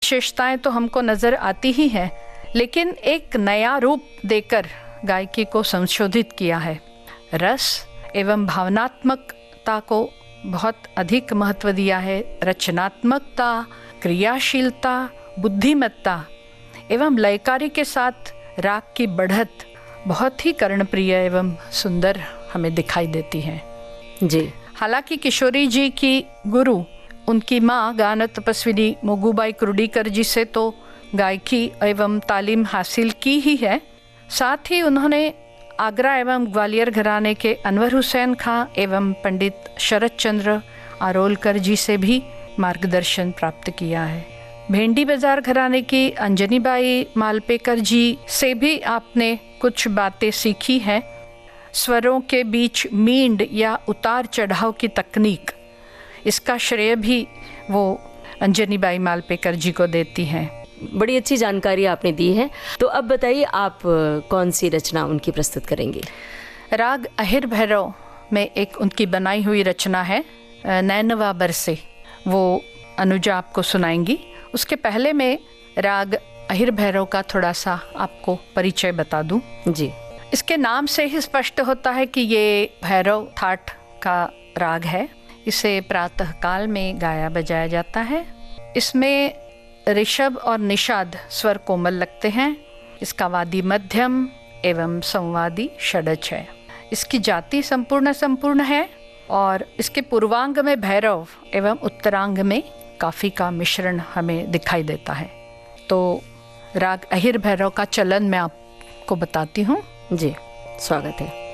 विशेषताएं तो हमको नज़र आती ही हैं, लेकिन एक नया रूप देकर गायकी को संशोधित किया है। रस एवं भावनात्मकता को बहुत अधिक महत्व दिया है। रचनात्मकता, क्रियाशीलता, बुद्धिमत्ता एवं लयकारी के साथ राग की बढ़त बहुत ही कर्णप्रिय एवं सुंदर हमें दिखाई देती है जी। हालांकि किशोरी जी की गुरु उनकी माँ गान तपस्विनी मोगूबाई कुर्डीकर जी से तो गायकी एवं तालीम हासिल की ही है, साथ ही उन्होंने आगरा एवं ग्वालियर घराने के अनवर हुसैन खां एवं पंडित शरद चंद्र आरोलकर जी से भी मार्गदर्शन प्राप्त किया है। भेंडी बाजार घराने की अंजनीबाई मालपेकर जी से भी आपने कुछ बातें सीखी हैं। स्वरों के बीच मींड या उतार चढ़ाव की तकनीक, इसका श्रेय भी वो अंजनीबाई मालपेकर जी को देती हैं। बड़ी अच्छी जानकारी आपने दी है। तो अब बताइए आप कौन सी रचना उनकी प्रस्तुत करेंगे? राग अहिर भैरव में एक उनकी बनाई हुई रचना है नैनवा बरसे, वो अनुजा आपको सुनाएंगी। उसके पहले मैं राग अहिर भैरव का थोड़ा सा आपको परिचय बता दूं। जी। इसके नाम से ही स्पष्ट होता है कि ये भैरव ठाठ का राग है। इसे प्रातः काल में गाया बजाया जाता है। इसमें ऋषभ और निषाद स्वर कोमल लगते हैं। इसका वादी मध्यम एवं संवादी षडज है। इसकी जाति संपूर्ण है और इसके पूर्वांग में भैरव एवं उत्तरांग में काफी का मिश्रण हमें दिखाई देता है। तो राग अहिर भैरव का चलन मैं आपको बताती हूँ। जी, स्वागत है।